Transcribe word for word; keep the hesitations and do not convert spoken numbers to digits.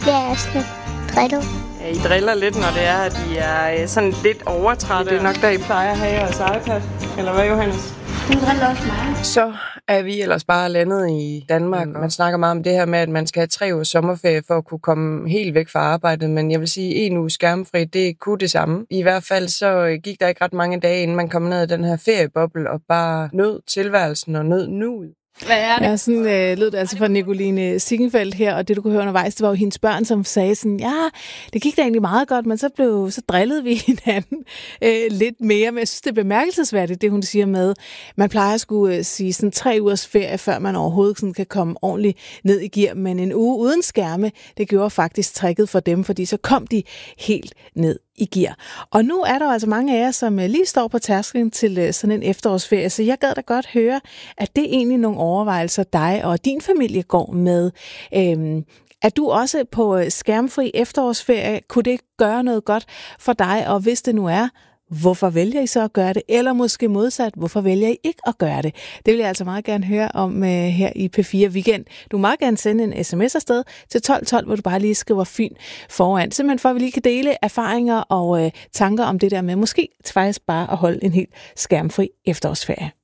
bliver jeg sådan drillet. Ja, I driller lidt, når det er, at I er sådan lidt overtrætte. Det er nok, da I plejer at have jeres iPad. Eller hvad, Johannes? Du driller også mig. Så er vi ellers bare landet i Danmark. Man snakker meget om det her med, at man skal have tre ugers sommerferie for at kunne komme helt væk fra arbejdet. Men jeg vil sige, en uge skærmfri, det kunne det samme. I hvert fald så gik der ikke ret mange dage, inden man kom ned i den her ferieboble og bare nød tilværelsen og nød nuet. Hvad er det? Ja, sådan øh, lød det altså fra Nicoline Siggenfeldt her, og det du kunne høre undervejs, det var jo hendes børn, som sagde sådan, ja, det gik da egentlig meget godt, men så blev så drillede vi hinanden øh, lidt mere. Men jeg synes, det er bemærkelsesværdigt, det hun siger med, man plejer at skulle øh, sige sådan tre ugers ferie, før man overhovedet sådan kan komme ordentligt ned i gear, men en uge uden skærme, det gjorde faktisk tricket for dem, fordi så kom de helt ned i gear. Og nu er der altså mange af jer, som lige står på tærsklen til sådan en efterårsferie, så jeg gad da godt høre, at det er egentlig nogle overvejelser, dig og din familie går med. Øhm, er du også på skærmfri efterårsferie? Kunne det gøre noget godt for dig? Og hvis det nu er, hvorfor vælger I så at gøre det? Eller måske modsat, hvorfor vælger I ikke at gøre det? Det vil jeg altså meget gerne høre om uh, her i P fire Weekend. Du må meget gerne sende en sms afsted til tolv tolv, hvor du bare lige skriver Fyn foran. Simpelthen for, at vi lige kan dele erfaringer og uh, tanker om det der med måske faktisk bare at holde en helt skærmfri efterårsferie.